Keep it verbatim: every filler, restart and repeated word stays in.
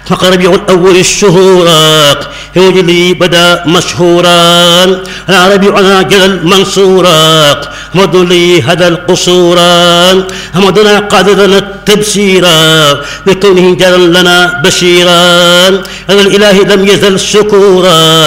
فقربيع الأول الشهورا هوجلي بدا مشهورا العربي على جلل منصورا حمد لي هذا القصورا حمدنا قادرنا التبشيرا بكونه جل لنا بشيرا هذا الإله لم يزل شكورا